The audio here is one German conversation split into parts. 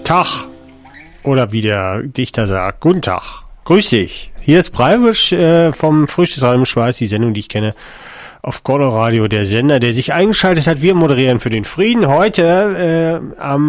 Tag. Oder wie der Dichter sagt, guten Tag. Grüß dich. Hier ist Breivisch vom Frühstücksradio im Schweiß, die Sendung, die ich kenne, auf Gordo Radio, der Sender, der sich eingeschaltet hat. Wir moderieren für den Frieden heute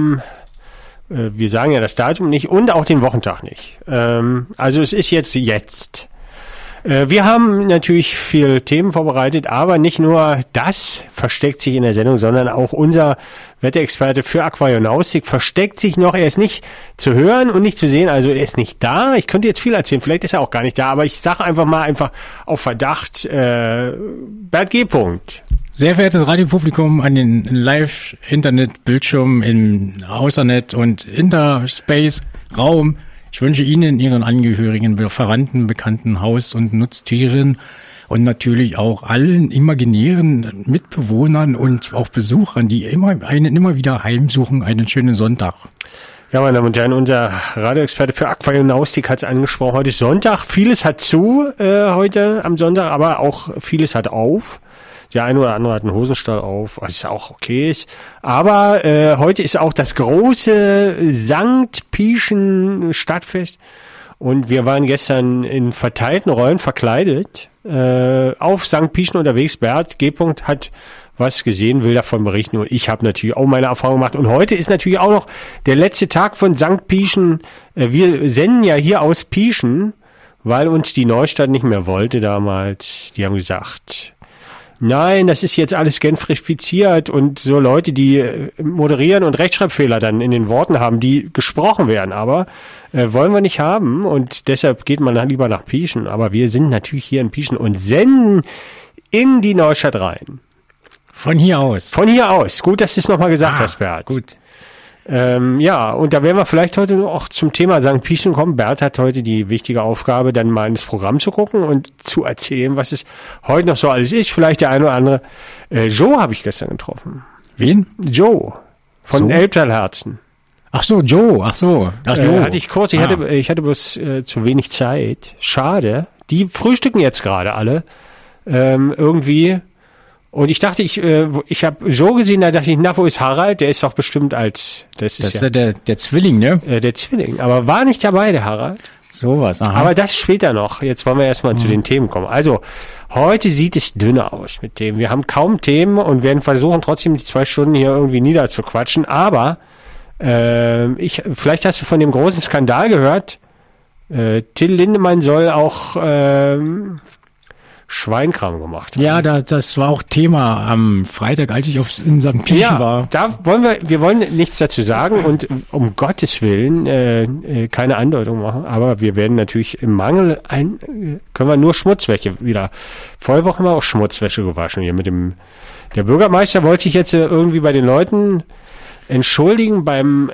wir sagen ja das Datum nicht und auch den Wochentag nicht. Also es ist jetzt. Wir haben natürlich viele Themen vorbereitet, aber nicht nur das versteckt sich in der Sendung, sondern auch unser Wetterexperte für Aquarionaustik versteckt sich noch. Er ist nicht zu hören und nicht zu sehen, also er ist nicht da. Ich könnte jetzt viel erzählen, vielleicht ist er auch gar nicht da, aber ich sage einfach auf Verdacht, Bert G. Sehr verehrtes Radiopublikum an den Live-Internet-Bildschirmen im Außernet und Interspace-Raum. Ich wünsche Ihnen, Ihren Angehörigen, Verwandten, Bekannten, Haus- und Nutztieren und natürlich auch allen imaginären Mitbewohnern und auch Besuchern, die einen immer wieder heimsuchen, einen schönen Sonntag. Ja, meine Damen und Herren, unser Radioexperte für Aquarionaustik hat es angesprochen. Heute ist Sonntag. Vieles hat zu heute am Sonntag, aber auch vieles hat auf. Der eine oder andere hat einen Hosenstall auf, was auch okay ist. Aber heute ist auch das große St. Pieschen Stadtfest. Und wir waren gestern in verteilten Rollen verkleidet auf St. Pieschen unterwegs. Bert G. hat was gesehen, will davon berichten. Und ich habe natürlich auch meine Erfahrung gemacht. Und heute ist natürlich auch noch der letzte Tag von St. Pieschen. Wir senden ja hier aus Pieschen, weil uns die Neustadt nicht mehr wollte damals. Die haben gesagt... Nein, das ist jetzt alles gentrifiziert und so Leute, die moderieren und Rechtschreibfehler dann in den Worten haben, die gesprochen werden, aber wollen wir nicht haben und deshalb geht man dann lieber nach Pieschen. Aber wir sind natürlich hier in Pieschen und senden in die Neustadt rein. Von hier aus. Von hier aus. Gut, dass du es nochmal gesagt hast, Bert. Gut. Ja, und da werden wir vielleicht heute auch zum Thema St. Pieschen kommen. Bert hat heute die wichtige Aufgabe, dann mal ins Programm zu gucken und zu erzählen, was es heute noch so alles ist. Vielleicht der eine oder andere. Joe habe ich gestern getroffen. Wen? Joe. Von den Elbtalherzen. Ach so, Joe. Ach so. Joe. Hatte ich kurz. Ich hatte bloß zu wenig Zeit. Schade. Die frühstücken jetzt gerade alle. Irgendwie. Und ich dachte, ich habe Joe gesehen, da dachte ich, na, wo ist Harald? Der ist doch bestimmt das ist ja der Zwilling, ne? Der Zwilling, aber war nicht dabei, der Harald. Sowas, aha. Aber das später noch. Jetzt wollen wir erstmal zu den Themen kommen. Also, heute sieht es dünner aus mit Themen. Wir haben kaum Themen und werden versuchen, trotzdem die 2 Stunden hier irgendwie niederzuquatschen. Aber, vielleicht hast du von dem großen Skandal gehört. Till Lindemann soll auch, Schweinkram gemacht haben. Ja, das war auch Thema am Freitag, als ich in St. Pieschen war. Da wir wollen nichts dazu sagen und um Gottes Willen keine Andeutung machen, aber wir werden natürlich im Mangel können wir nur Schmutzwäsche wieder. Vorige Woche haben wir auch Schmutzwäsche gewaschen hier der Bürgermeister wollte sich jetzt irgendwie bei den Leuten entschuldigen beim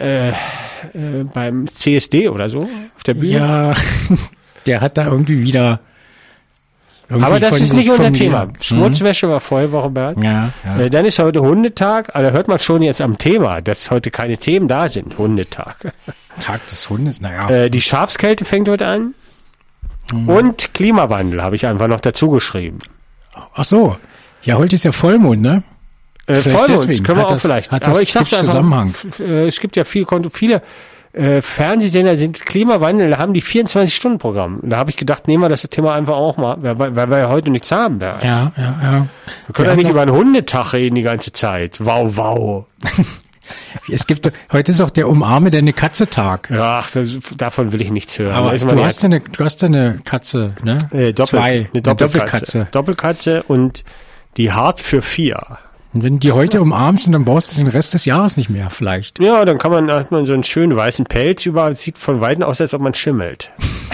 CSD oder so auf der Bühne. Ja, der hat da irgendwie wieder aber das ist nicht unser Thema. Schmutzwäsche war vorige Woche, Bert. Ja. Dann ist heute Hundetag. Also hört man schon jetzt am Thema, dass heute keine Themen da sind. Hundetag. Tag des Hundes, naja. Die Schafskälte fängt heute an. Und Klimawandel habe ich einfach noch dazu geschrieben. Ach so. Ja, heute ist ja Vollmond, ne? Vollmond können wir auch vielleicht. Aber ich dachte Zusammenhang. Es gibt ja viele Fernsehsender sind Klimawandel, da haben die 24-Stunden-Programm. Da habe ich gedacht, nehmen wir das Thema einfach auch mal, weil wir ja heute nichts haben. Bert. Ja. Wir können ja nicht über einen Hundetag reden die ganze Zeit. Wow. Heute ist auch der Umarme deine Katze Tag. Ja, davon will ich nichts hören. Aber du hast ja eine Katze, ne? Eine Doppelkatze. Doppelkatze und die hart für 4. Und wenn die heute umarmst, dann brauchst du den Rest des Jahres nicht mehr, vielleicht. Ja, dann hat man so einen schönen weißen Pelz über, sieht von Weitem aus, als ob man schimmelt.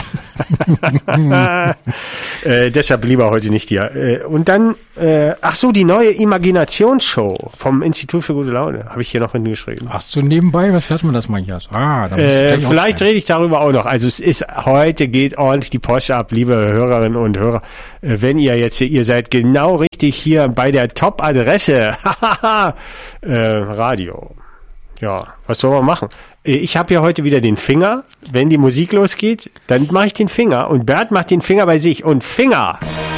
Deshalb lieber heute nicht hier. Und dann, die neue Imaginationsshow vom Institut für gute Laune, habe ich hier noch hingeschrieben. Ach so, nebenbei, was fährt man das mal hier? Vielleicht rede ich darüber auch noch. Also heute geht ordentlich die Post ab, liebe Hörerinnen und Hörer. Wenn ihr seid genau richtig hier bei der Top-Adresse. Radio. Ja, was soll man machen? Ich habe ja heute wieder den Finger. Wenn die Musik losgeht, dann mache ich den Finger. Und Bert macht den Finger bei sich. Und Finger!